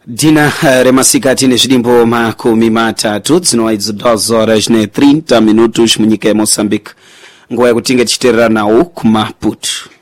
Dina remasikati nezvidimbo makumi matatu dzinowaidza 12:30 minutos munyika yeMozambique. Nguva yekutinge tichiterera nawo kumaputo.